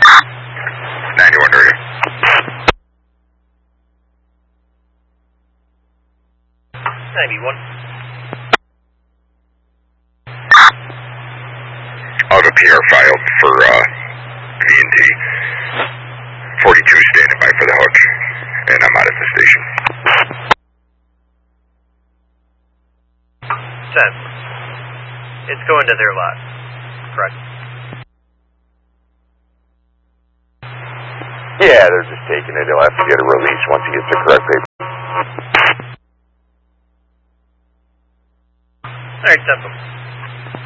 91 radio. 91. Auto PR filed for V&T. 42 standing by for the hook, and I'm out at the station. 10. It's going to their lot. Correct. Yeah, they're just taking it. He'll have to get a release once he gets the correct paper. Alright, 10.